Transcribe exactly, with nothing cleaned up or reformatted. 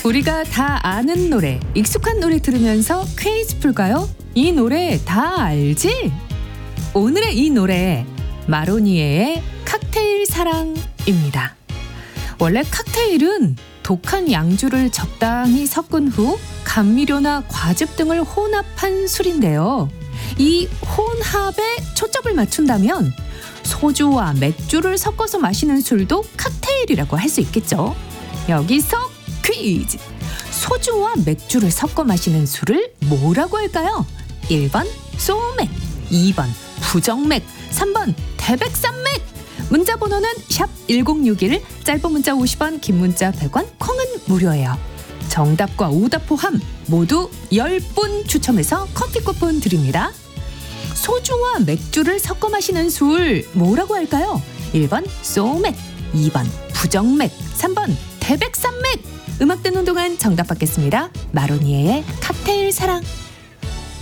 우리가 다 아는 노래, 익숙한 노래 들으면서 퀴즈 풀까요? 이 노래 다 알지? 오늘의 이 노래, 마로니에의 칵테일 사랑입니다. 원래 칵테일은 독한 양주를 적당히 섞은 후 감미료나 과즙 등을 혼합한 술인데요. 이 혼합에 초점을 맞춘다면 소주와 맥주를 섞어서 마시는 술도 칵테일이라고 할 수 있겠죠. 여기서 퀴즈! 소주와 맥주를 섞어 마시는 술을 뭐라고 할까요? 일 번 소맥, 이 번 부정맥, 삼 번 태백산맥. 문자 번호는 샵 일공육일, 짧은 문자 오십 원, 긴 문자 백 원, 콩은 무료예요. 정답과 오답 포함 모두 열 분 추첨해서 커피 쿠폰 드립니다. 소주와 맥주를 섞어 마시는 술 뭐라고 할까요? 일 번 소맥, 이 번 부정맥, 삼 번 태백산맥. 음악 듣는 동안 정답 받겠습니다. 마로니에의 칵테일 사랑.